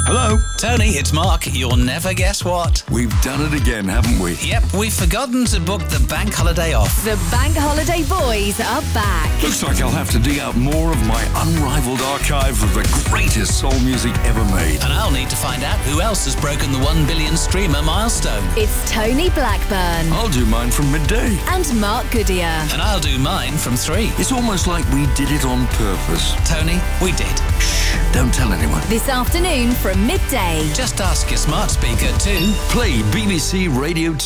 Hello? Tony, it's Mark. You'll never guess what. We've done it again, haven't we? Yep, we've forgotten to book the bank holiday off. The Bank Holiday Boys are back. Looks like I'll have to dig out more of my unrivaled archive of the greatest soul music ever made. And I'll need to find out who else has broken the 1 billion streamer milestone. It's Tony Blackburn I'll do mine from midday. and Mark Goodyear. And I'll do mine from 3. It's almost like we did it on purpose. Tony, we did. Shh, don't tell anyone. This afternoon from midday. Just ask your smart speaker to Play BBC Radio 2.